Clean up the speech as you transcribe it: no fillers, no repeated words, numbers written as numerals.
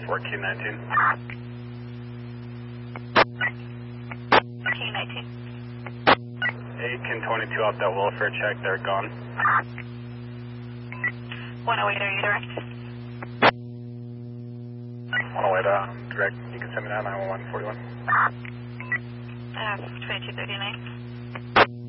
1419. 1419. 1822 out that welfare check, they're gone. 108, are you direct? 108, direct, you can send me that, 911 41. 2239.